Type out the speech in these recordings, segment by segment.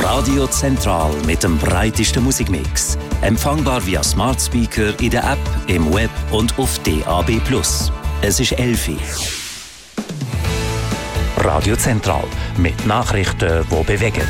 Radio Zentral mit dem breitesten Musikmix. Empfangbar via Smart Speaker in der App, im Web und auf DAB+. Es ist 11 Uhr. Radio Zentral mit Nachrichten, die bewegen.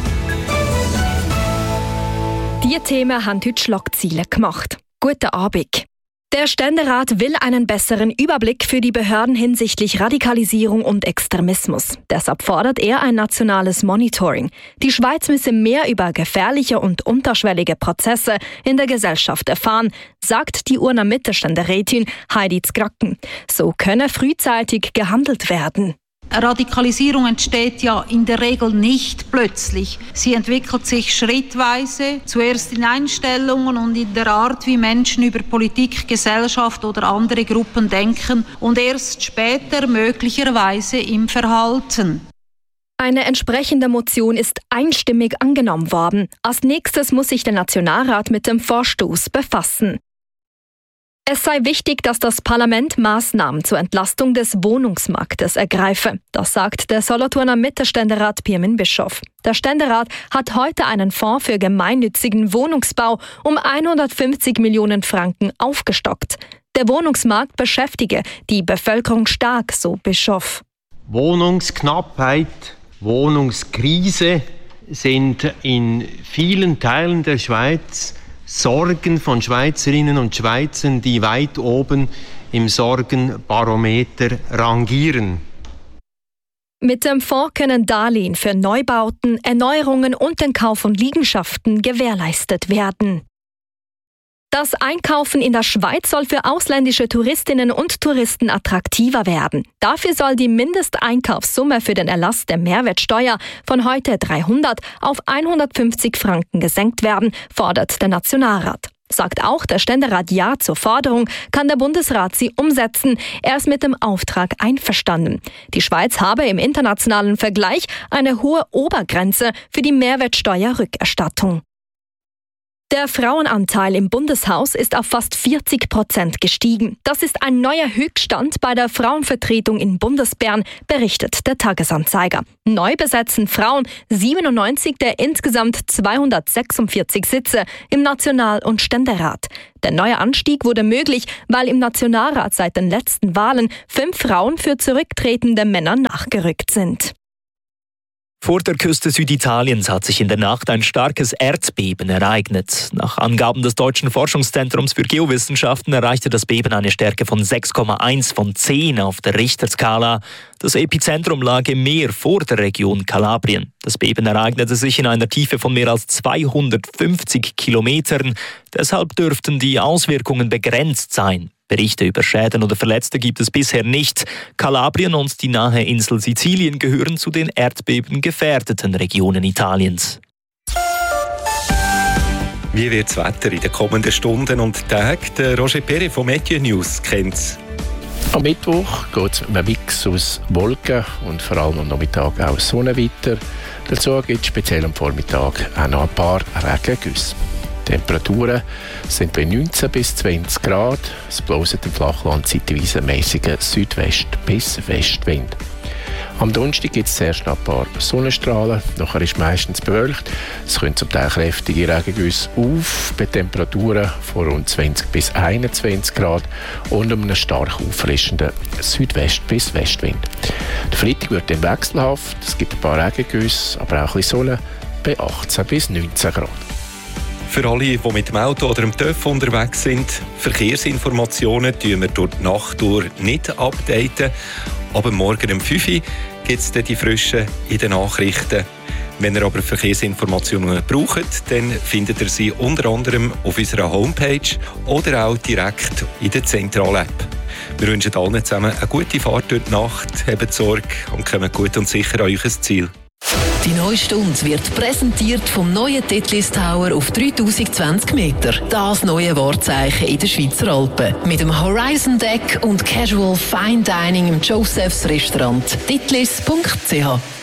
Diese Themen haben heute Schlagzeilen gemacht. Guten Abend. Der Ständerat will einen besseren Überblick für die Behörden hinsichtlich Radikalisierung und Extremismus. Deshalb fordert er ein nationales Monitoring. Die Schweiz müsse mehr über gefährliche und unterschwellige Prozesse in der Gesellschaft erfahren, sagt die Urner Mittelständerätin Heidi Zgracken. So könne frühzeitig gehandelt werden. Radikalisierung entsteht ja in der Regel nicht plötzlich. Sie entwickelt sich schrittweise, zuerst in Einstellungen und in der Art, wie Menschen über Politik, Gesellschaft oder andere Gruppen denken und erst später möglicherweise im Verhalten. Eine entsprechende Motion ist einstimmig angenommen worden. Als nächstes muss sich der Nationalrat mit dem Vorstoß befassen. Es sei wichtig, dass das Parlament Maßnahmen zur Entlastung des Wohnungsmarktes ergreife. Das sagt der Solothurner Mittelständerat Pirmin Bischof. Der Ständerat hat heute einen Fonds für gemeinnützigen Wohnungsbau um 150 Millionen Franken aufgestockt. Der Wohnungsmarkt beschäftige die Bevölkerung stark, so Bischof. Wohnungsknappheit, Wohnungskrise sind in vielen Teilen der Schweiz Sorgen von Schweizerinnen und Schweizern, die weit oben im Sorgenbarometer rangieren. Mit dem Fonds können Darlehen für Neubauten, Erneuerungen und den Kauf von Liegenschaften gewährleistet werden. Das Einkaufen in der Schweiz soll für ausländische Touristinnen und Touristen attraktiver werden. Dafür soll die Mindesteinkaufssumme für den Erlass der Mehrwertsteuer von heute 300 auf 150 Franken gesenkt werden, fordert der Nationalrat. Sagt auch der Ständerat Ja zur Forderung, kann der Bundesrat sie umsetzen. Er ist mit dem Auftrag einverstanden. Die Schweiz habe im internationalen Vergleich eine hohe Obergrenze für die Mehrwertsteuerrückerstattung. Der Frauenanteil im Bundeshaus ist auf fast 40% gestiegen. Das ist ein neuer Höchststand bei der Frauenvertretung in Bundesbern, berichtet der Tagesanzeiger. Neu besetzen Frauen 97 der insgesamt 246 Sitze im National- und Ständerat. Der neue Anstieg wurde möglich, weil im Nationalrat seit den letzten Wahlen 5 Frauen für zurücktretende Männer nachgerückt sind. Vor der Küste Süditaliens hat sich in der Nacht ein starkes Erdbeben ereignet. Nach Angaben des Deutschen Forschungszentrums für Geowissenschaften erreichte das Beben eine Stärke von 6,1 von 10 auf der Richterskala. Das Epizentrum lag im Meer vor der Region Kalabrien. Das Beben ereignete sich in einer Tiefe von mehr als 250 Kilometern. Deshalb dürften die Auswirkungen begrenzt sein. Berichte über Schäden oder Verletzte gibt es bisher nicht. Kalabrien und die nahe Insel Sizilien gehören zu den erdbebengefährdeten Regionen Italiens. Wie wird das Wetter in den kommenden Stunden und Tagen? Der Roger Perret von Météo News kennt es. Am Mittwoch geht es mit einem Mix aus Wolken und vor allem am Nachmittag auch Sonne weiter. Dazu gibt es speziell am Vormittag auch noch ein paar Regengüsse. Die Temperaturen sind bei 19 bis 20 Grad. Es bläst im Flachland zeitweise mäßiger Südwest- bis Westwind. Am Donnerstag gibt es zuerst noch ein paar Sonnenstrahlen, nachher ist meistens bewölkt. Es können zum Teil kräftige Regengüsse auf, bei Temperaturen von rund 20 bis 21 Grad und einem stark auffrischenden Südwest- bis Westwind. Der Freitag wird dann wechselhaft, es gibt ein paar Regengüsse, aber auch ein bisschen Sonne bei 18 bis 19 Grad. Für alle, die mit dem Auto oder dem TÜV unterwegs sind, Verkehrsinformationen tun wir durch die Nacht durch nicht updaten. Aber morgen um 5 Uhr gibt es die frischen in den Nachrichten. Wenn ihr aber Verkehrsinformationen braucht, dann findet ihr sie unter anderem auf unserer Homepage oder auch direkt in der Zentral-App. Wir wünschen allen zusammen eine gute Fahrt durch die Nacht, habt Sorge und kommt gut und sicher an euer Ziel. Die neue Stunde wird präsentiert vom neuen Titlis Tower auf 3020 Meter. Das neue Wahrzeichen in den Schweizer Alpen. Mit dem Horizon Deck und Casual Fine Dining im Josephs Restaurant. titlis.ch